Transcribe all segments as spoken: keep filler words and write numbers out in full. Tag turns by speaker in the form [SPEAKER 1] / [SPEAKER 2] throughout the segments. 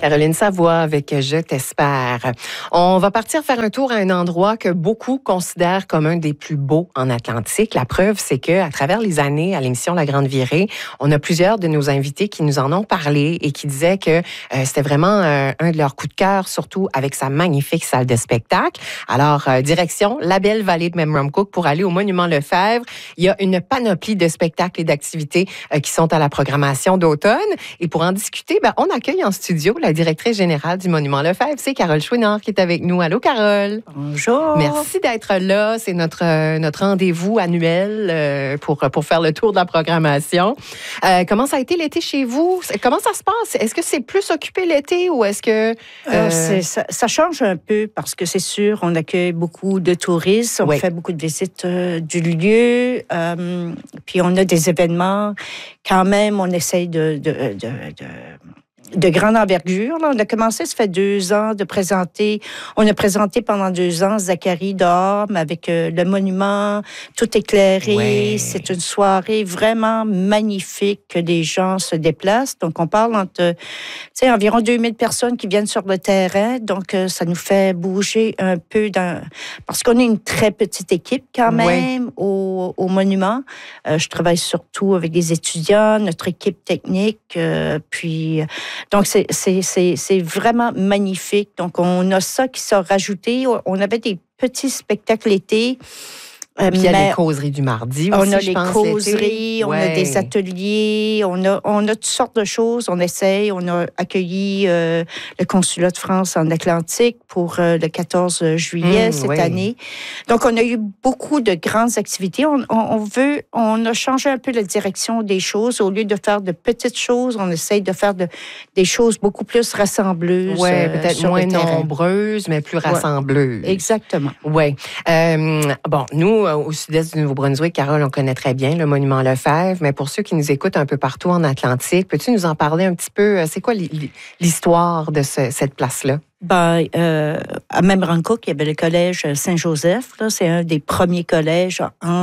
[SPEAKER 1] Caroline Savoie avec Je t'espère. On va partir faire un tour à un endroit que beaucoup considèrent comme un des plus beaux en Atlantique. La preuve, c'est que à travers les années, à l'émission La Grande Virée, on a plusieurs de nos invités qui nous en ont parlé et qui disaient que euh, c'était vraiment euh, un de leurs coups de cœur, surtout avec sa magnifique salle de spectacle. Alors, euh, direction la belle vallée de Memramcook pour aller au Monument Lefebvre. Il y a une panoplie de spectacles et d'activités euh, qui sont à la programmation d'automne. Et pour en discuter, ben, on accueille en studio la directrice générale du Monument Lefebvre, c'est Carole Chouinard qui est avec nous. Allô, Carole.
[SPEAKER 2] Bonjour.
[SPEAKER 1] Merci d'être là. C'est notre, euh, notre rendez-vous annuel euh, pour, pour faire le tour de la programmation. Euh, comment ça a été l'été chez vous? Comment ça se passe? Est-ce que c'est plus occupé l'été ou est-ce que... Euh...
[SPEAKER 2] Euh, c'est, ça, ça change un peu parce que c'est sûr, on accueille beaucoup de touristes, on oui. fait beaucoup de visites euh, du lieu, euh, puis on a des événements. Quand même, on essaye de... de, de, de de grande envergure. Là. On a commencé, ça fait deux ans, de présenter. On a présenté pendant deux ans Zacharie dehors, avec euh, le monument, tout éclairé. Ouais. C'est une soirée vraiment magnifique que les gens se déplacent. Donc, on parle entre, tu sais, environ deux mille personnes qui viennent sur le terrain. Donc, euh, ça nous fait bouger un peu dans... Parce qu'on est une très petite équipe quand même ouais. au, au monument. Euh, je travaille surtout avec des étudiants, notre équipe technique, euh, puis... Donc, c'est, c'est, c'est, c'est vraiment magnifique. Donc, on a ça qui s'est rajouté. On avait des petits spectacles l'été.
[SPEAKER 1] Euh, Puis il y a les causeries du mardi aussi,
[SPEAKER 2] on a
[SPEAKER 1] je
[SPEAKER 2] les
[SPEAKER 1] pense,
[SPEAKER 2] causeries, on
[SPEAKER 1] ouais.
[SPEAKER 2] a des ateliers, on a, on a toutes sortes de choses. On essaye, on a accueilli euh, le consulat de France en Atlantique pour euh, le quatorze juillet mmh, cette oui. année. Donc, on a eu beaucoup de grandes activités. On, on, on veut, on a changé un peu la direction des choses. Au lieu de faire de petites choses, on essaye de faire de, des choses beaucoup plus rassembleuses.
[SPEAKER 1] Oui,
[SPEAKER 2] euh,
[SPEAKER 1] peut-être moins nombreuses, mais plus rassembleuses.
[SPEAKER 2] Ouais, exactement.
[SPEAKER 1] Oui. Euh, bon, nous, au sud-est du Nouveau-Brunswick, Carole, on connaît très bien le Monument Lefebvre, mais pour ceux qui nous écoutent un peu partout en Atlantique, peux-tu nous en parler un petit peu? C'est quoi l'histoire de ce, cette place-là?
[SPEAKER 2] Ben, euh, à Memramcook, il y avait le collège Saint-Joseph. Là, c'est un des premiers collèges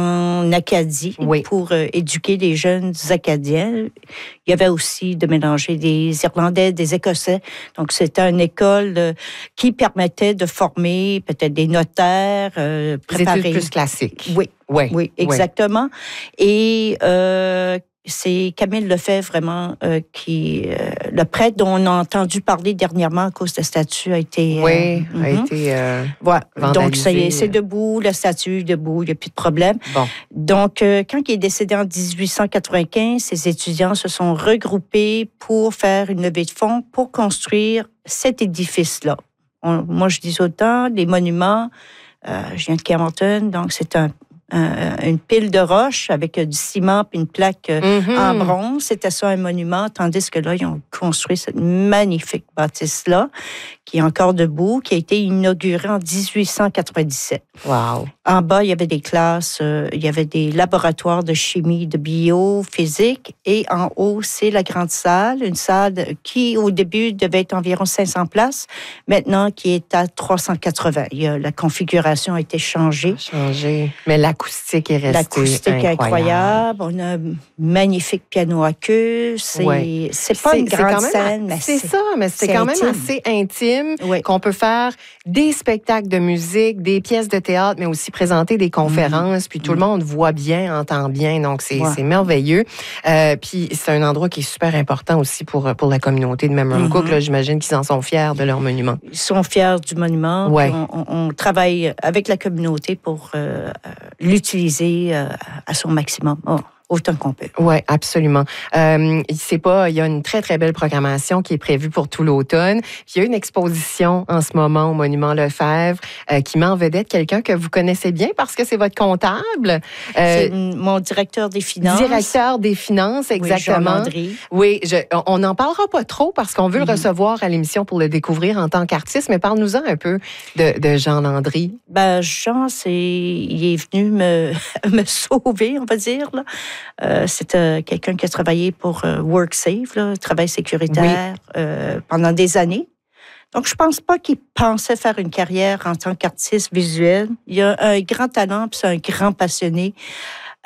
[SPEAKER 2] en Acadie oui. pour euh, éduquer les jeunes Acadiens. Il y avait aussi de mélanger des Irlandais, des Écossais. Donc, c'était une école euh, qui permettait de former peut-être des notaires, euh, préparer...
[SPEAKER 1] Des études plus classiques.
[SPEAKER 2] Oui, oui, oui exactement. Oui. Et... Euh, c'est Camille Lefebvre, vraiment, euh, qui, euh, le prêtre dont on a entendu parler dernièrement à cause de la statue a été...
[SPEAKER 1] Oui, euh, a mm-hmm. été euh,
[SPEAKER 2] voilà. Donc, ça y est, c'est debout, la statue est debout, il n'y a plus de problème.
[SPEAKER 1] Bon.
[SPEAKER 2] Donc, euh, quand il est décédé en dix-huit cent quatre-vingt-quinze, ses étudiants se sont regroupés pour faire une levée de fonds pour construire cet édifice-là. On, moi, je dis autant, les monuments, euh, je viens de Camerton, donc c'est un Euh, une pile de roches avec euh, du ciment puis une plaque euh, mm-hmm. en bronze. C'était ça un monument, tandis que là, ils ont construit cette magnifique bâtisse-là, qui est encore debout, qui a été inaugurée en dix-huit cent quatre-vingt-dix-sept.
[SPEAKER 1] Wow!
[SPEAKER 2] En bas, il y avait des classes, euh, il y avait des laboratoires de chimie, de bio, physique, et en haut, c'est la grande salle, une salle qui, au début, devait être environ cinq cents places, maintenant, qui est à trois cent quatre-vingts. Il y a, la configuration a été changée.
[SPEAKER 1] Changée. Mais l'acoustique est restée
[SPEAKER 2] L'acoustique
[SPEAKER 1] incroyable.
[SPEAKER 2] est incroyable. On a un magnifique piano à queue. C'est, ouais. c'est pas c'est, une grande
[SPEAKER 1] même,
[SPEAKER 2] scène, mais
[SPEAKER 1] c'est, c'est ça, mais c'est, c'est quand intime. Même assez intime
[SPEAKER 2] oui.
[SPEAKER 1] qu'on peut faire des spectacles de musique, des pièces de théâtre, mais aussi présenter des conférences, mmh. puis tout mmh. le monde voit bien, entend bien, donc c'est, ouais. c'est merveilleux. Euh, puis c'est un endroit qui est super important aussi pour, pour la communauté de Memramcook. Mmh. Là, j'imagine qu'ils en sont fiers de leur monument.
[SPEAKER 2] Ils sont fiers du monument.
[SPEAKER 1] Ouais.
[SPEAKER 2] On, on, on travaille avec la communauté pour euh, l'utiliser euh, à son maximum. Oh. Autant qu'on peut.
[SPEAKER 1] Oui, absolument. Euh, c'est pas, il y a une très, très belle programmation qui est prévue pour tout l'automne. Puis il y a une exposition en ce moment au Monument Lefebvre euh, qui met en vedette quelqu'un que vous connaissez bien parce que c'est votre comptable. Euh,
[SPEAKER 2] c'est mon directeur des finances.
[SPEAKER 1] Directeur des finances, exactement.
[SPEAKER 2] Oui,
[SPEAKER 1] oui je, on n'en parlera pas trop parce qu'on veut mm-hmm. le recevoir à l'émission pour le découvrir en tant qu'artiste, mais parle-nous-en un peu de, de Jean Landry.
[SPEAKER 2] Ben, Jean, c'est, il est venu me, me sauver, on va dire, là. Euh, c'est euh, quelqu'un qui a travaillé pour euh, WorkSafe, là, travail sécuritaire, oui. euh, pendant des années. Donc, je pense pas qu'il pensait faire une carrière en tant qu'artiste visuel. Il a un grand talent, puis c'est un grand passionné.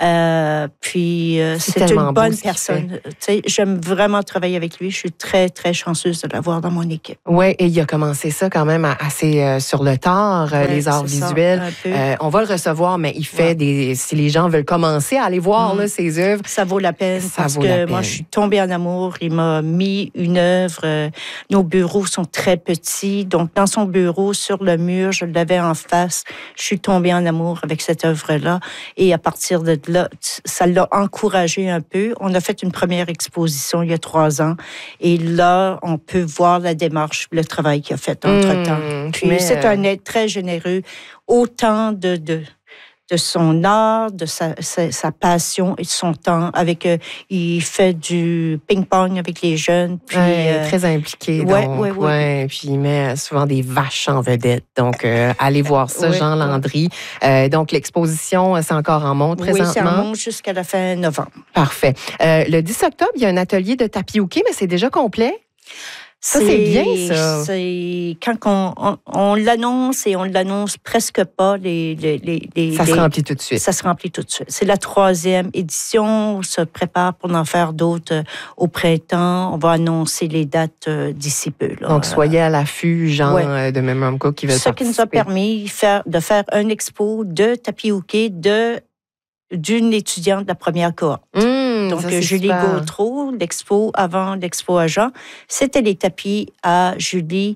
[SPEAKER 2] Euh, puis, euh, c'est, c'est une bonne personne. Tu sais, j'aime vraiment travailler avec lui. Je suis très, très chanceuse de l'avoir dans mon équipe.
[SPEAKER 1] Oui, et il a commencé ça quand même assez euh, sur le tard, ouais, les arts visuels. Euh, on va le recevoir, mais il fait ouais. des... Si les gens veulent commencer à aller voir mmh. là, ses œuvres...
[SPEAKER 2] Ça vaut la peine,
[SPEAKER 1] ça
[SPEAKER 2] parce
[SPEAKER 1] vaut
[SPEAKER 2] que
[SPEAKER 1] la peine.
[SPEAKER 2] Moi, je suis tombée en amour. Il m'a mis une œuvre. Euh, nos bureaux sont très petits. Donc, dans son bureau, sur le mur, je l'avais en face. Je suis tombée en amour avec cette œuvre-là. Et à partir de là, ça l'a encouragé un peu. On a fait une première exposition il y a trois ans. Et là, on peut voir la démarche, le travail qu'il a fait entre-temps. Mmh, Puis, mais... c'est un être très généreux. Autant de... de de son art, de sa, sa, sa passion et de son temps. Avec, euh, il fait du ping-pong avec les jeunes. Puis,
[SPEAKER 1] ouais, euh, très impliqué.
[SPEAKER 2] Ouais,
[SPEAKER 1] donc,
[SPEAKER 2] ouais, ouais.
[SPEAKER 1] ouais. Puis il met souvent des vaches en vedette. Donc, euh, allez voir ça, ouais, Jean Landry. Euh, donc, l'exposition, c'est encore en monte présentement.
[SPEAKER 2] Oui, c'est en monte jusqu'à la fin novembre.
[SPEAKER 1] Parfait. Euh, le dix octobre, il y a un atelier de tapis-hockey, mais c'est déjà complet. Ça, c'est, c'est bien, ça.
[SPEAKER 2] C'est quand on, on, on l'annonce et on l'annonce presque pas. Les, les, les, les,
[SPEAKER 1] ça
[SPEAKER 2] les,
[SPEAKER 1] se remplit tout de suite.
[SPEAKER 2] Ça se remplit tout de suite. C'est la troisième édition. On se prépare pour en faire d'autres au printemps. On va annoncer les dates d'ici peu. Là.
[SPEAKER 1] Donc, soyez à l'affût, gens ouais. de Memram Cook qui veulent
[SPEAKER 2] Ce
[SPEAKER 1] participer.
[SPEAKER 2] qui nous a permis faire, de faire un expo de tapis hockey de, d'une étudiante de la première cohorte. Mmh. Donc, ça, Julie super. Gautreau, l'expo avant l'expo à Jean, c'était les tapis à Julie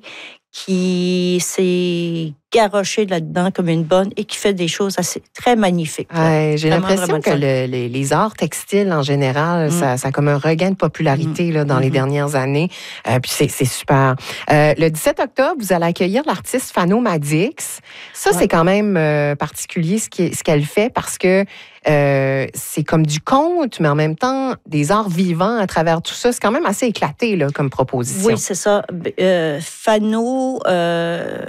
[SPEAKER 2] qui s'est garochée là-dedans comme une bonne et qui fait des choses assez, très magnifiques.
[SPEAKER 1] Ouais, j'ai vraiment, l'impression que le, les, les arts textiles, en général, mm. ça, ça a comme un regain de popularité mm. là, dans mm. les dernières années. Euh, puis c'est, c'est super. Euh, le dix-sept octobre, vous allez accueillir l'artiste Fano Madix. Ça, ouais. c'est quand même euh, particulier ce, qui, ce qu'elle fait parce que Euh, c'est comme du conte, mais en même temps, des arts vivants à travers tout ça. C'est quand même assez éclaté là, comme proposition.
[SPEAKER 2] Oui, c'est ça. Euh, Fano euh,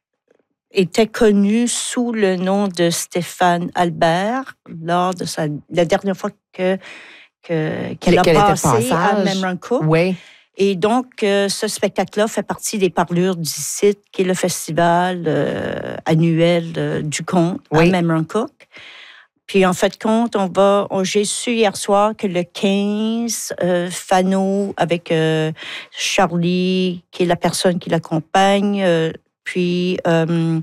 [SPEAKER 2] était connu sous le nom de Stéphane Albert lors de sa, la dernière fois que, que, qu'elle a qu'elle passé à Memram Cook.
[SPEAKER 1] Oui.
[SPEAKER 2] Et donc, euh, ce spectacle-là fait partie des Parlures du site, qui est le festival euh, annuel euh, du conte oui. à Memram Cook. Puis, en fait, compte, on va, on, j'ai su hier soir que le quinze, euh, Fano, avec euh, Charlie, qui est la personne qui l'accompagne, euh, puis euh,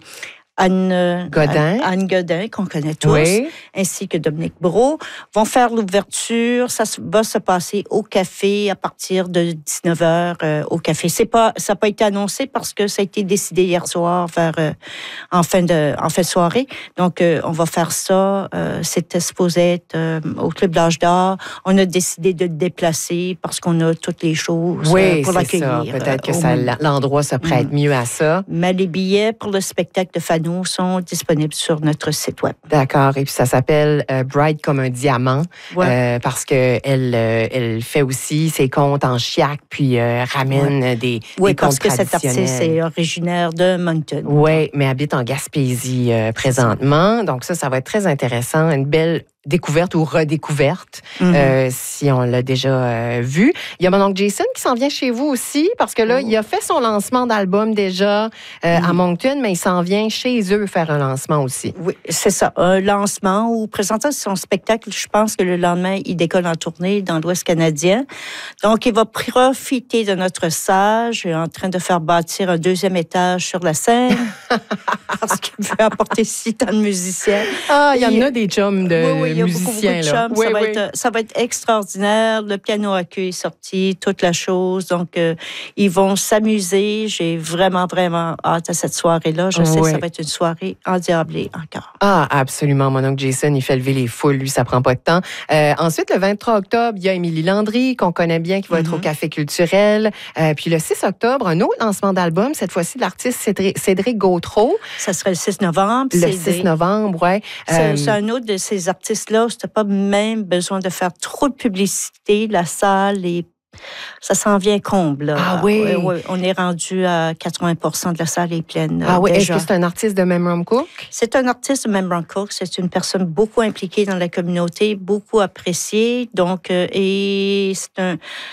[SPEAKER 2] Anne
[SPEAKER 1] Godin,
[SPEAKER 2] Anne Godin, qu'on connaît tous,
[SPEAKER 1] oui.
[SPEAKER 2] ainsi que Dominique Brault, vont faire l'ouverture. Ça va se passer au café à partir de dix-neuf heures euh, au café. C'est pas, ça n'a pas été annoncé parce que ça a été décidé hier soir vers, euh, en, fin de, en fin de soirée. Donc, euh, on va faire ça. Euh, c'était supposé être euh, au Club d'Âge d'Or. On a décidé de le déplacer parce qu'on a toutes les choses
[SPEAKER 1] oui,
[SPEAKER 2] euh, pour
[SPEAKER 1] c'est
[SPEAKER 2] l'accueillir.
[SPEAKER 1] Ça. Peut-être que
[SPEAKER 2] euh,
[SPEAKER 1] ça, l'endroit se prête mmh. mieux à ça.
[SPEAKER 2] Mais les billets pour le spectacle de Fano sont disponibles sur notre site web.
[SPEAKER 1] D'accord. Et puis ça s'appelle euh, Bright comme un diamant ouais. euh, parce que elle, euh, elle fait aussi ses contes en chiac puis euh, ramène ouais. des,
[SPEAKER 2] oui,
[SPEAKER 1] des contes
[SPEAKER 2] traditionnels. Oui, parce que cet artiste est originaire de Moncton.
[SPEAKER 1] Oui, mais habite en Gaspésie euh, présentement. Donc ça, ça va être très intéressant. Une belle découverte ou redécouverte, mm-hmm. euh, si on l'a déjà euh, vu. Il y a mon oncle Jason qui s'en vient chez vous aussi, parce que là, oh. il a fait son lancement d'album déjà euh, mm-hmm. à Moncton, mais il s'en vient chez eux faire un lancement aussi.
[SPEAKER 2] Oui, c'est ça. Un lancement ou présentant son spectacle, je pense que le lendemain, il décolle en tournée dans l'Ouest canadien. Donc, il va profiter de notre salle. Je suis en train de faire bâtir un deuxième étage sur la scène, parce qu'il veut apporter si tant de musiciens.
[SPEAKER 1] Ah, il y en il... a des chums de... Oui, oui. Il y a beaucoup, beaucoup de
[SPEAKER 2] chums.
[SPEAKER 1] Oui,
[SPEAKER 2] ça, va
[SPEAKER 1] oui.
[SPEAKER 2] être, ça va être extraordinaire. Le piano à queue est sorti, toute la chose. Donc, euh, ils vont s'amuser. J'ai vraiment, vraiment hâte à cette soirée-là. Je sais oui. que ça va être une soirée endiablée encore.
[SPEAKER 1] Ah, absolument. Mon oncle Jason, il fait lever les foules. Lui, ça prend pas de temps. Euh, ensuite, le vingt-trois octobre, il y a Émilie Landry, qu'on connaît bien, qui va mm-hmm. être au Café culturel. Euh, puis le six octobre, un autre lancement d'album, cette fois-ci de l'artiste Cédric, Cédric Gautreau.
[SPEAKER 2] Ça serait le six novembre.
[SPEAKER 1] Le six novembre, oui.
[SPEAKER 2] C'est, euh, c'est un autre de ces artistes là, tu n'as pas même besoin de faire trop de publicité. La salle, est... ça s'en vient comble. Là.
[SPEAKER 1] Ah oui?
[SPEAKER 2] oui, oui. On est rendu à quatre-vingts pour cent de la salle est pleine.
[SPEAKER 1] Ah oui?
[SPEAKER 2] Déjà.
[SPEAKER 1] Est-ce que c'est un artiste de Memram Cook?
[SPEAKER 2] C'est un artiste de Memram Cook. C'est une personne beaucoup impliquée dans la communauté, beaucoup appréciée. Donc, euh, et c'est un...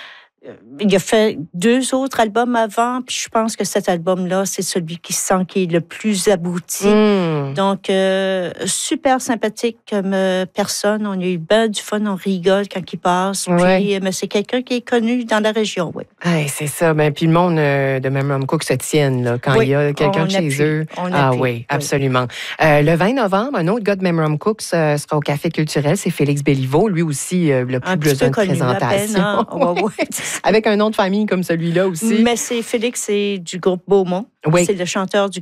[SPEAKER 2] il a fait deux autres albums avant, puis je pense que cet album-là, c'est celui qui sent qui est le plus abouti. Mm. Donc, euh, super sympathique comme euh, personne. On a eu ben du fun, on rigole quand il passe. Ouais. Puis, mais c'est quelqu'un qui est connu dans la région, oui.
[SPEAKER 1] Hey, c'est ça. Ben, puis le monde euh, de Memram Cook se tienne là, quand oui, il y a quelqu'un de chez appuie, eux. Ah appuie, oui, absolument. Oui. Euh, le vingt novembre, un autre gars de Memram Cook euh, sera au Café culturel, c'est Félix Béliveau. Lui aussi, euh, le plus un besoin de connu, présentation. Peine, hein? Ouais, ouais. Avec un nom de famille comme celui-là aussi.
[SPEAKER 2] Mais c'est Félix, c'est du groupe Beaumont. Oui. C'est le chanteur du